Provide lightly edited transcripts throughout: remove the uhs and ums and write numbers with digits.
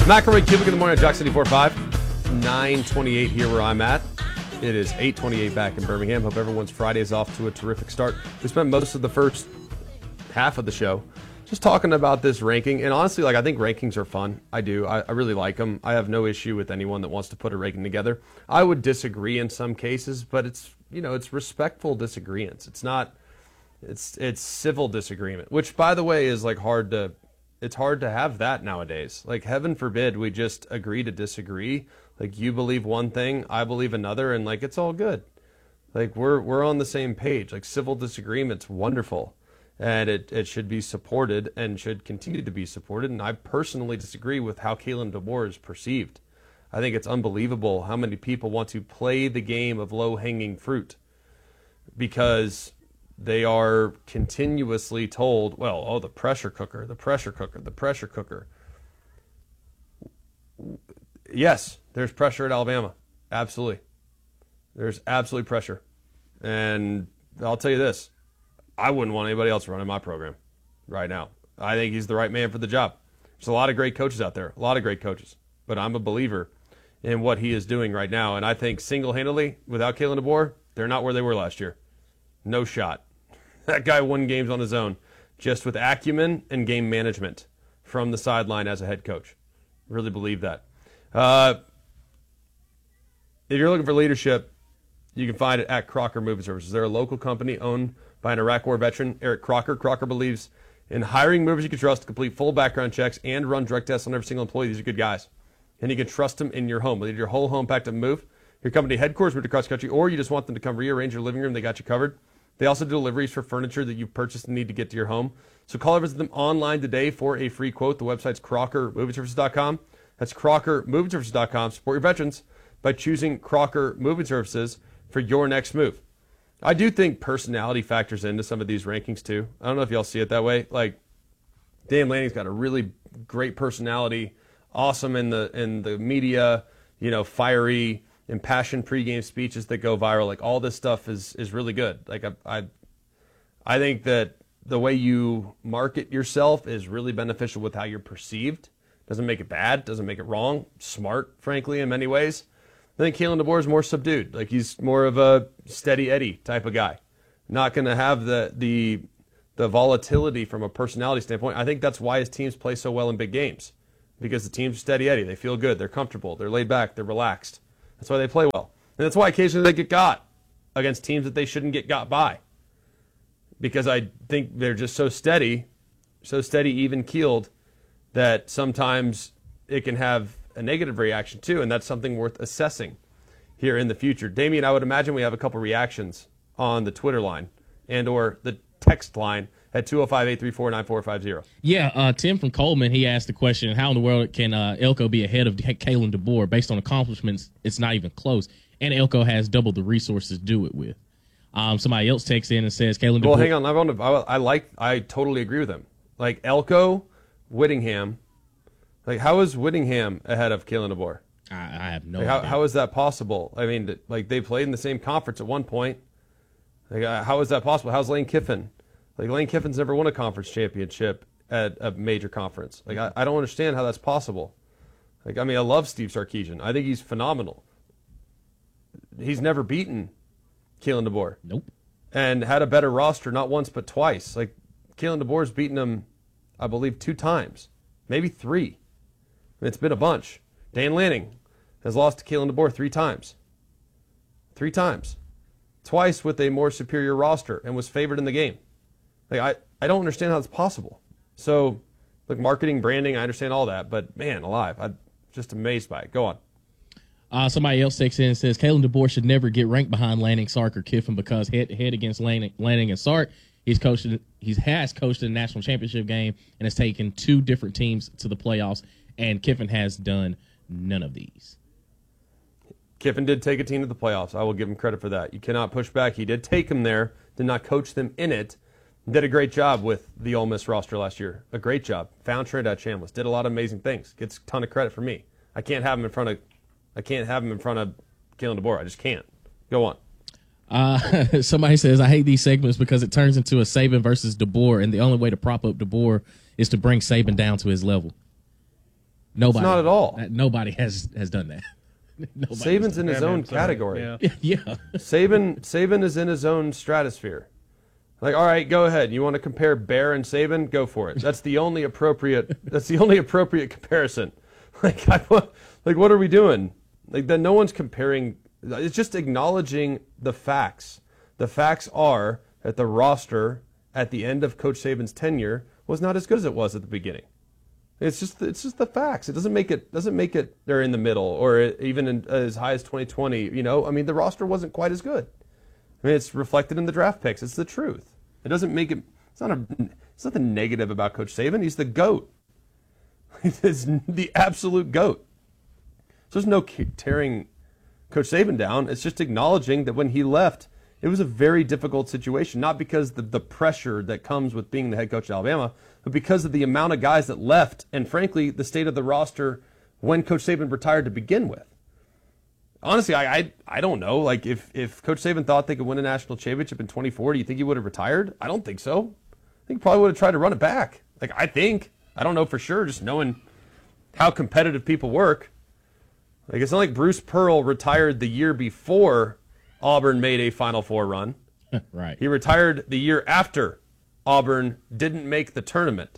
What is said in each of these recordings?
McElroy Cubic in the morning at Jock City 4-5. 9:28 here where I'm at. It is 8:28 back in Birmingham. Hope everyone's Friday is off to a terrific start. We spent most of the first half of the show just talking about this ranking. And honestly, I think rankings are fun. I do. I really like them. I have no issue with anyone that wants to put a ranking together. I would disagree in some cases, but it's respectful disagreements. It's not, it's civil disagreement, which by the way is it's hard to have that nowadays. Heaven forbid we just agree to disagree. You believe one thing, I believe another, and it's all good. We're on the same page. Civil disagreement's wonderful. And it should be supported and should continue to be supported. And I personally disagree with how Kalen DeBoer is perceived. I think it's unbelievable how many people want to play the game of low-hanging fruit because they are continuously told, the pressure cooker, the pressure cooker, the pressure cooker. Yes, there's pressure at Alabama. Absolutely. There's absolutely pressure. And I'll tell you this. I wouldn't want anybody else running my program right now. I think he's the right man for the job. There's a lot of great coaches out there, a lot of great coaches. But I'm a believer in what he is doing right now. And I think single-handedly, without Kalen DeBoer, they're not where they were last year. No shot. That guy won games on his own just with acumen and game management from the sideline as a head coach. Really believe that. If you're looking for leadership, you can find it at Crocker Moving Services. They're a local company owned by an Iraq War veteran, Eric Crocker. Crocker believes in hiring movers you can trust to complete full background checks and run drug tests on every single employee. These are good guys. And you can trust them in your home. Whether your whole home packed up and move, your company headquarters moved across the country, or you just want them to come rearrange your living room, they got you covered. They also do deliveries for furniture that you've purchased and need to get to your home. So call or visit them online today for a free quote. The website's CrockerMovingServices.com. That's CrockerMovingServices.com. Support your veterans by choosing Crocker Moving Services for your next move. I do think personality factors into some of these rankings too. I don't know if y'all see it that way. Dan Lanning's got a really great personality, awesome in the media, fiery, impassioned pregame speeches that go viral. All this stuff is really good. I think that the way you market yourself is really beneficial with how you're perceived. Doesn't make it bad, doesn't make it wrong. Smart, frankly, in many ways. I think Kalen DeBoer is more subdued. He's more of a steady Eddie type of guy. Not going to have the volatility from a personality standpoint. I think that's why his teams play so well in big games. Because the team's steady Eddie. They feel good. They're comfortable. They're laid back. They're relaxed. That's why they play well. And that's why occasionally they get got against teams that they shouldn't get got by. Because I think they're just so steady, even-keeled, that sometimes it can have a negative reaction too, and that's something worth assessing here in the future. Damien, I would imagine we have a couple reactions on the Twitter line and or the text line at 205-834-9450. Yeah, Tim from Coleman, he asked the question, how in the world can Elko be ahead of Kalen DeBoer? Based on accomplishments, it's not even close. And Elko has double the resources to do it with. Somebody else texts in and says Kalen DeBoer. Well, hang on. I totally agree with him. Elko, Whittingham, how is Whittingham ahead of Kalen DeBoer? I have no idea. How is that possible? I mean, they played in the same conference at one point. How is that possible? How's Lane Kiffin? Lane Kiffin's never won a conference championship at a major conference. I don't understand how that's possible. I love Steve Sarkisian. I think he's phenomenal. He's never beaten Kalen DeBoer. Nope. And had a better roster, not once but twice. Kalen DeBoer's beaten him, I believe, 2 times, maybe 3. It's been a bunch. Dan Lanning has lost to Kalen DeBoer 3 times. 3 times. Twice with a more superior roster and was favored in the game. I don't understand how that's possible. So, marketing, branding, I understand all that, but man alive, I'm just amazed by it. Go on. Somebody else takes in and says Kalen DeBoer should never get ranked behind Lanning, Sark, or Kiffin because head-to-head against Lanning and Sark, he has coached in the national championship game and has taken 2 different teams to the playoffs, and Kiffin has done none of these. Kiffin did take a team to the playoffs. I will give him credit for that. You cannot push back. He did take them there, did not coach them in it. Did a great job with the Ole Miss roster last year. A great job. Found Trinidad Chambliss. Did a lot of amazing things. Gets a ton of credit from me. I can't have him in front of Kalen DeBoer. I just can't. Go on. Somebody says, I hate these segments because it turns into a Saban versus DeBoer, and the only way to prop up DeBoer is to bring Saban down to his level. Nobody. It's not at all. Nobody has done that. Saban's in his own category. Yeah. Saban is in his own stratosphere. Like, all right, go ahead. You want to compare Bear and Saban? Go for it. That's the only appropriate. That's the only appropriate comparison. Like, what are we doing? Like, that no one's comparing. It's just acknowledging the facts. The facts are that the roster at the end of Coach Saban's tenure was not as good as it was at the beginning. It's just the facts. It doesn't make it they're in the middle or even as high as 2020. I mean, the roster wasn't quite as good. I mean, it's reflected in the draft picks. It's the truth. It doesn't make it. It's nothing negative about Coach Saban. He's the GOAT. He's the absolute GOAT. So there's no tearing Coach Saban down. It's just acknowledging that when he left, it was a very difficult situation. Not because the pressure that comes with being the head coach at Alabama, but because of the amount of guys that left, and frankly, the state of the roster when Coach Saban retired to begin with. Honestly, I don't know. Like, if Coach Saban thought they could win a national championship in 2024, do you think he would have retired? I don't think so. I think he probably would have tried to run it back. Like, I don't know for sure, just knowing how competitive people work. Like, it's not like Bruce Pearl retired the year before Auburn made a Final Four run. Right. He retired the year after Auburn didn't make the tournament.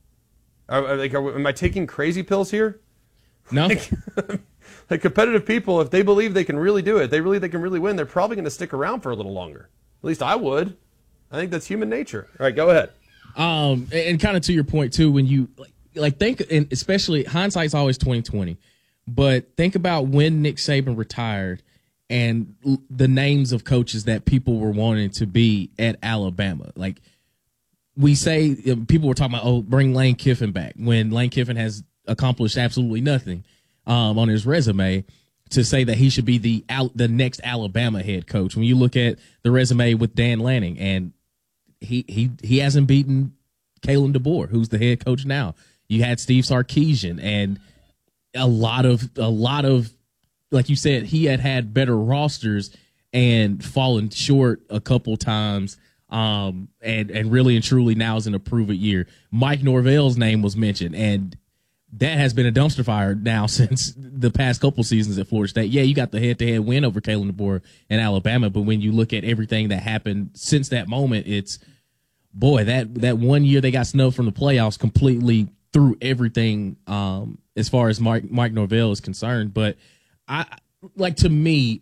Am I taking crazy pills here? No. Like competitive people, if they believe they can really do it, they can really win, they're probably going to stick around for a little longer. At least I would. I think that's human nature. All right, go ahead. And kind of to your point too, when you like think, and especially hindsight's always 20/20, but think about when Nick Saban retired and the names of coaches that people were wanting to be at Alabama. Like, we say, people were talking about, bring Lane Kiffin back, when Lane Kiffin has accomplished absolutely nothing on his resume, to say that he should be the next Alabama head coach. When you look at the resume with Dan Lanning, and he hasn't beaten Kalen DeBoer, who's the head coach now. You had Steve Sarkisian, and a lot of like you said, he had better rosters and fallen short a couple times. And really and truly now is in a prove-it year. Mike Norvell's name was mentioned, and that has been a dumpster fire now since the past couple seasons at Florida State. Yeah, you got the head-to-head win over Kalen DeBoer in Alabama, but when you look at everything that happened since that moment, it's, boy, that 1 year they got snubbed from the playoffs completely threw everything as far as Mike Norvell is concerned. But to me,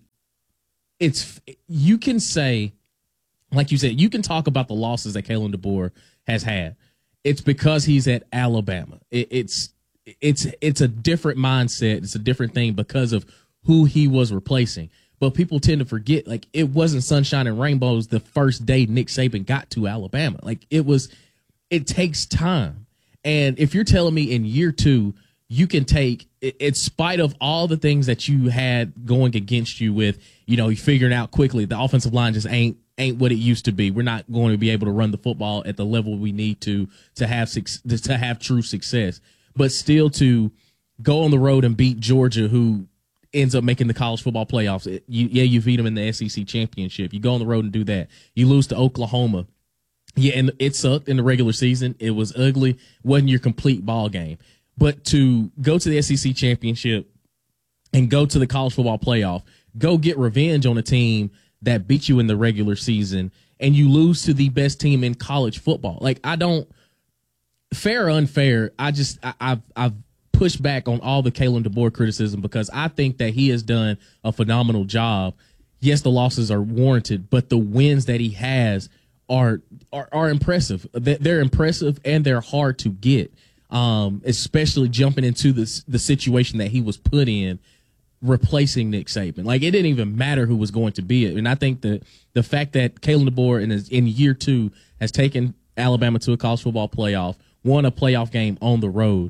you can say, like you said, you can talk about the losses that Kalen DeBoer has had. It's because he's at Alabama. It's a different mindset. It's a different thing because of who he was replacing. But people tend to forget, like, it wasn't sunshine and rainbows the first day Nick Saban got to Alabama. Like, it takes time. And if you're telling me in year two, you can take, in spite of all the things that you had going against you with, you figuring out quickly the offensive line just ain't what it used to be. We're not going to be able to run the football at the level we need to have true success. But still, to go on the road and beat Georgia, who ends up making the college football playoffs. You beat them in the SEC championship. You go on the road and do that. You lose to Oklahoma. Yeah, and it sucked in the regular season. It was ugly. Wasn't your complete ball game. But to go to the SEC championship and go to the college football playoff, go get revenge on a team that beat you in the regular season, and you lose to the best team in college football. Like, fair or unfair, I've pushed back on all the Kalen DeBoer criticism because I think that he has done a phenomenal job. Yes, the losses are warranted, but the wins that he has are impressive. They're impressive and they're hard to get, especially jumping into the situation that he was put in, replacing Nick Saban. Like, it didn't even matter who was going to be it. And I think that the fact that Kalen DeBoer in year two has taken Alabama to a college football playoff, won a playoff game on the road,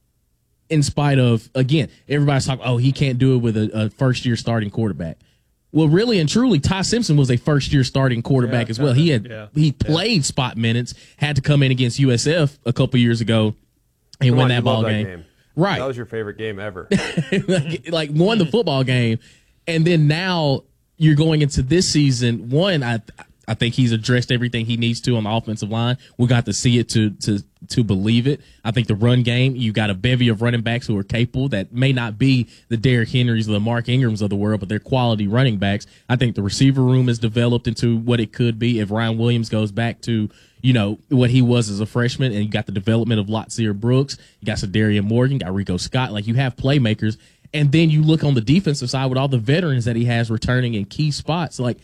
in spite of, again, everybody's talking, he can't do it with a first-year starting quarterback. Well, really and truly, Ty Simpson was a first-year starting quarterback as well. He played spot minutes, had to come in against USF a couple years ago and win that ball game. Right. That was your favorite game ever. like won the football game, and then now you're going into this season. One, I think he's addressed everything he needs to on the offensive line. We got to see it to believe it. I think the run game, you got a bevy of running backs who are capable that may not be the Derrick Henrys or the Mark Ingrams of the world, but they're quality running backs. I think the receiver room is developed into what it could be if Ryan Williams goes back to, what he was as a freshman, and you got the development of Lotsier Brooks, you got Sadarian Morgan, got Rico Scott. Like, you have playmakers. And then you look on the defensive side with all the veterans that he has returning in key spots. Like,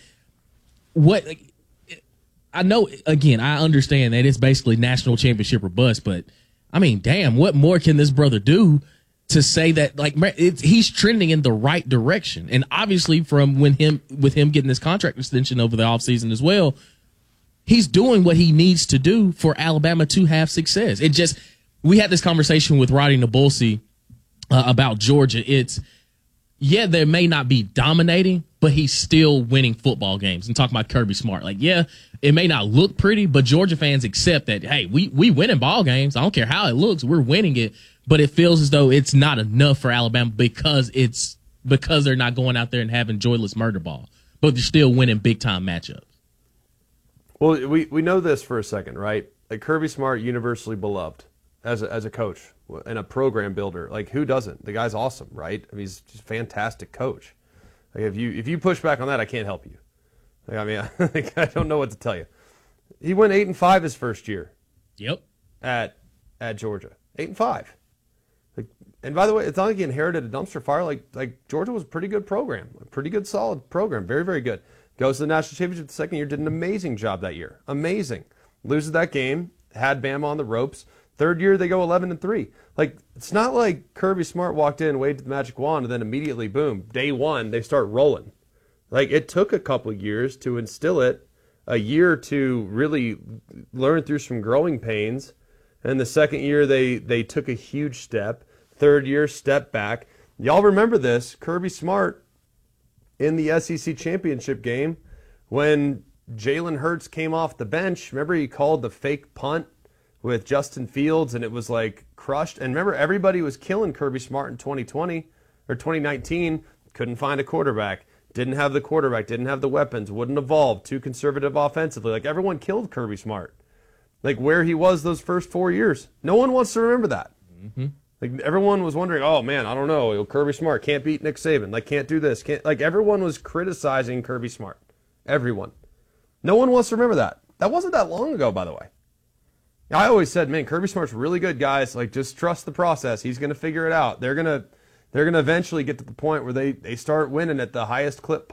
I know, again, I understand that it's basically national championship or bust, but I mean, damn, what more can this brother do to say that, like, he's trending in the right direction? And obviously from with him getting this contract extension over the offseason as well, he's doing what he needs to do for Alabama to have success. We had this conversation with Roddy Nabulsi about Georgia. There may not be dominating, but he's still winning football games. And talking about Kirby Smart, it may not look pretty, but Georgia fans accept that, hey, we winning ball games. I don't care how it looks, we're winning it. But it feels as though it's not enough for Alabama because they're not going out there and having joyless murder ball, but they're still winning big time matchups. Well, we know this for a second, right? Like, Kirby Smart, universally beloved as a coach and a program builder. Like, who doesn't? The guy's awesome, right? I mean, he's just a fantastic coach. Like, if you push back on that, I can't help you. Like, I mean, I don't know what to tell you. He went 8-5 his first year. Yep. At Georgia, 8-5. Like, and by the way, it's not like he inherited a dumpster fire. Like Georgia was a pretty good program, a pretty good, solid program, very, very good. Goes to the national championship the second year, did an amazing job that year, amazing. Loses that game, had Bama on the ropes. Third year, they go 11-3. Like, it's not like Kirby Smart walked in, waved the magic wand, and then immediately, boom, day one, they start rolling. Like, it took a couple of years to instill it, a year to really learn through some growing pains. And the second year, they took a huge step. Third year, step back. Y'all remember this, Kirby Smart in the SEC championship game when Jalen Hurts came off the bench. Remember, he called the fake punt with Justin Fields, and it was like crushed. And remember, everybody was killing Kirby Smart in 2020 or 2019. Couldn't find a quarterback. Didn't have the quarterback. Didn't have the weapons. Wouldn't evolve. Too conservative offensively. Like, everyone killed Kirby Smart. Like, where he was those first 4 years. No one wants to remember that. Mm-hmm. Like, everyone was wondering, oh, man, I don't know. Kirby Smart can't beat Nick Saban. Like, can't do this. Like, everyone was criticizing Kirby Smart. Everyone. No one wants to remember that. That wasn't that long ago, by the way. I always said, man, Kirby Smart's really good, guys. Like, just trust the process. He's going to figure it out. They're going to eventually get to the point where they start winning at the highest clip